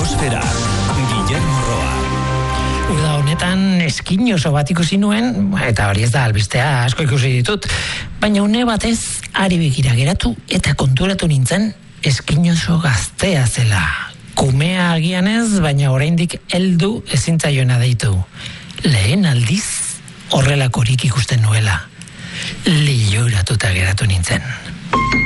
Blogosfera, Guillermo Roa. Uda honetan eskin oso bat ikusi nuen, eta hori ez da albistea, asko ikusi ditut, baina une batez ari begira geratu eta konturatu nintzen eskin oso gaztea zela. Kumea agian ez, baina oraindik heldu ezintzaiona deitu. Lehen aldiz horrelakorik ikusten nuela. Liluratuta geratu nintzen.